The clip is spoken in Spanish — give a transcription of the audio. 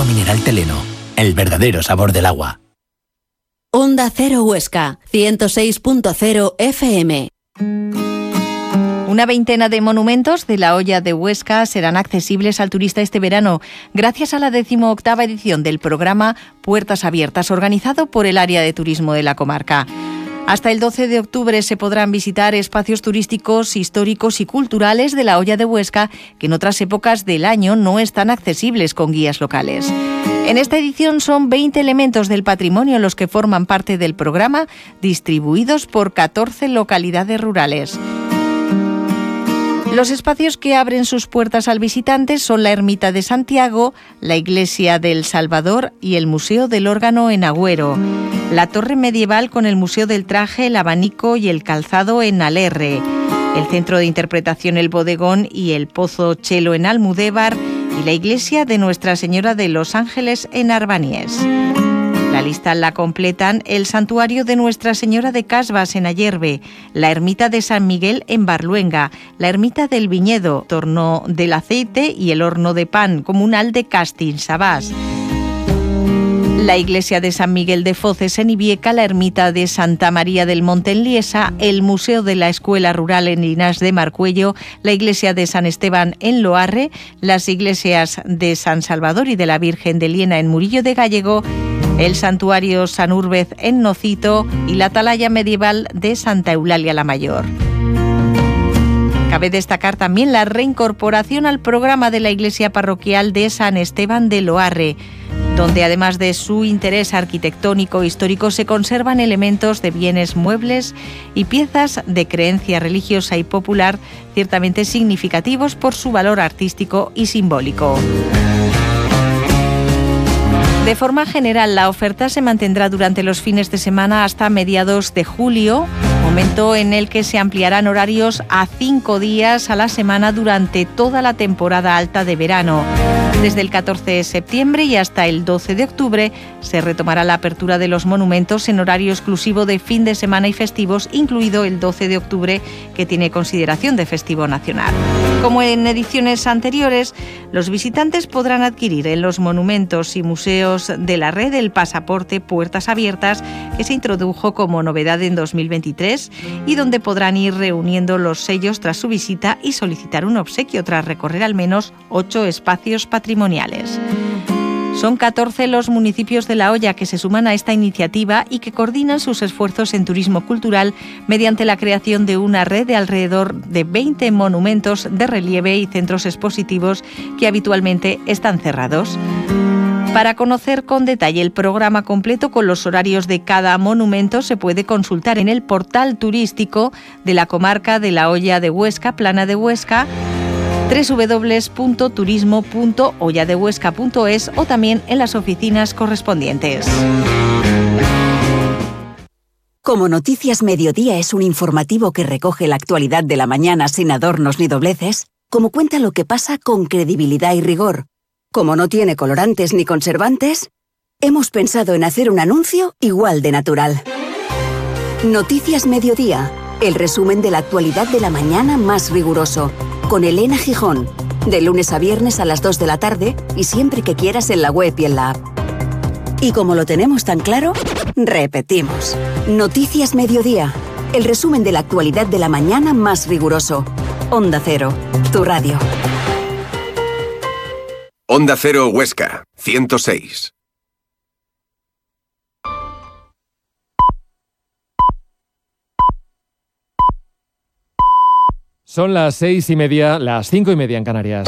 mineral Teleno, el verdadero sabor del agua. Onda Cero Huesca, 106.0 FM. Una veintena de monumentos de la Hoya de Huesca serán accesibles al turista este verano, gracias a la 18ª edición del programa Puertas Abiertas, organizado por el Área de Turismo de la comarca. Hasta el 12 de octubre se podrán visitar espacios turísticos, históricos y culturales de la Hoya de Huesca que en otras épocas del año no están accesibles con guías locales. En esta edición son 20 elementos del patrimonio los que forman parte del programa, distribuidos por 14 localidades rurales. Los espacios que abren sus puertas al visitante son la Ermita de Santiago, la Iglesia del Salvador y el Museo del Órgano en Agüero, la Torre Medieval con el Museo del Traje, el Abanico y el Calzado en Alerre, el Centro de Interpretación El Bodegón y el Pozo Chelo en Almudévar y la Iglesia de Nuestra Señora de los Ángeles en Arbaniés. La lista la completan el Santuario de Nuestra Señora de Casbas en Ayerbe, la Ermita de San Miguel en Barluenga, la Ermita del Viñedo, Torno del Aceite y el Horno de Pan Comunal de Castinsabás, la Iglesia de San Miguel de Foces en Ibieca, la Ermita de Santa María del Monte en Liesa, el Museo de la Escuela Rural en Linares de Marcuello, la Iglesia de San Esteban en Loarre, las iglesias de San Salvador y de la Virgen de Liena en Murillo de Gallego, el Santuario San Úrbez en Nocito y la Atalaya Medieval de Santa Eulalia la Mayor. Cabe destacar también la reincorporación al programa de la Iglesia Parroquial de San Esteban de Loarre, donde además de su interés arquitectónico e histórico se conservan elementos de bienes muebles y piezas de creencia religiosa y popular ciertamente significativos por su valor artístico y simbólico. De forma general, la oferta se mantendrá durante los fines de semana hasta mediados de julio, momento en el que se ampliarán horarios a 5 días a la semana durante toda la temporada alta de verano. Desde el 14 de septiembre y hasta el 12 de octubre se retomará la apertura de los monumentos en horario exclusivo de fin de semana y festivos, incluido el 12 de octubre, que tiene consideración de festivo nacional. Como en ediciones anteriores, los visitantes podrán adquirir en los monumentos y museos de la red el pasaporte Puertas Abiertas, que se introdujo como novedad en 2023 y donde podrán ir reuniendo los sellos tras su visita y solicitar un obsequio tras recorrer al menos 8 espacios patrimoniales. Son 14 los municipios de La Hoya que se suman a esta iniciativa y que coordinan sus esfuerzos en turismo cultural mediante la creación de una red de alrededor de 20 monumentos de relieve y centros expositivos que habitualmente están cerrados. Para conocer con detalle el programa completo con los horarios de cada monumento se puede consultar en el portal turístico de la comarca de La Hoya de Huesca, Plana de Huesca, www.turismo.hoyadehuesca.es o también en las oficinas correspondientes. Como Noticias Mediodía es un informativo que recoge la actualidad de la mañana sin adornos ni dobleces, como cuenta lo que pasa con credibilidad y rigor, como no tiene colorantes ni conservantes, hemos pensado en hacer un anuncio igual de natural. Noticias Mediodía, el resumen de la actualidad de la mañana más riguroso, con Elena Gijón, de lunes a viernes a las 2 de la tarde y siempre que quieras en la web y en la app. Y como lo tenemos tan claro, repetimos. Noticias Mediodía, el resumen de la actualidad de la mañana más riguroso. Onda Cero, tu radio. Onda Cero Huesca, 106. Son las 6:30, las 5:30 en Canarias.